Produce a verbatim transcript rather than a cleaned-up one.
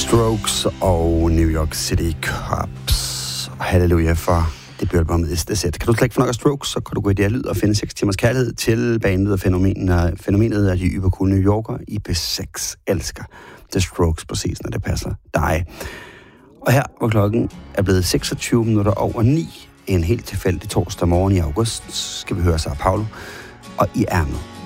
Strokes og New York City Cops. Halleluja for debutalbummet S D Z. Kan du slet ikke få nok af Strokes, så kan du gå i det her lyd og finde seks timers kærlighed til bandet og fænomenet, fænomenet af de ybercool New Yorker. I P seks elsker The Strokes præcis, når det passer dig. Og her, hvor klokken er blevet seksogtyve minutter over ni, en helt tilfældig torsdag morgen i august, skal vi høre Sao Paulo og I ærmet.